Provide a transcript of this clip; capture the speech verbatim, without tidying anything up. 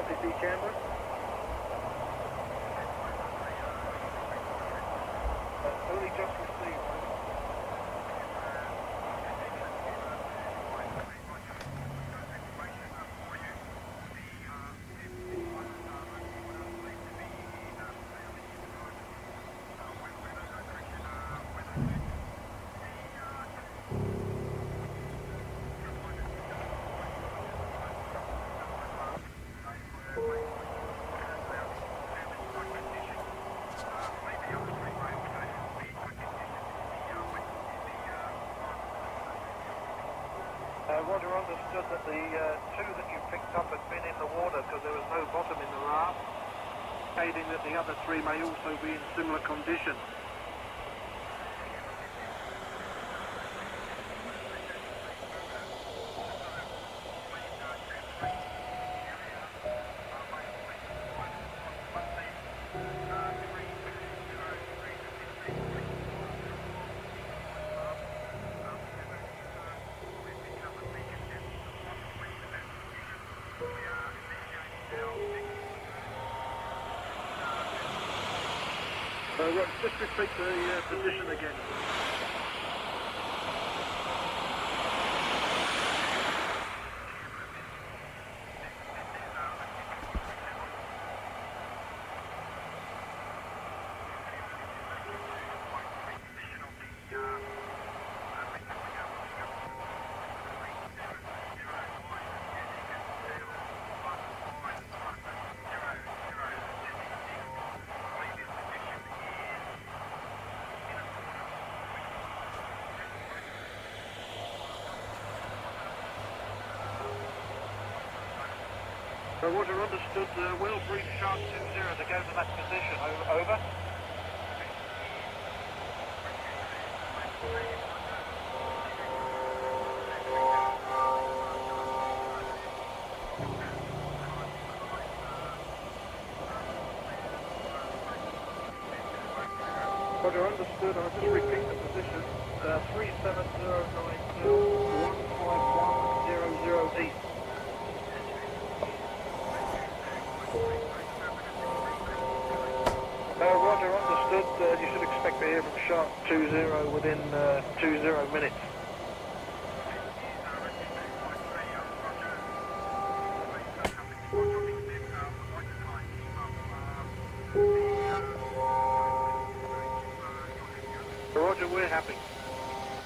Copy C Canberra. Uh, only just received. Uh, Roger, understood that the uh, two that you picked up had been in the water because there was no bottom in the raft, indicating that the other three may also be in similar condition. Uh, right, just repeat the uh, position again. Uh, Roger, understood. Uh, well brief shark two zero to go to that position. Over. Over. Roger, understood. I'll just repeat the position. Uh, three seven zero nine two one five one zero zero east. Uh, Roger, understood. Uh, you should expect to hear from Shark two zero within uh, two zero minutes. Roger, we're happy.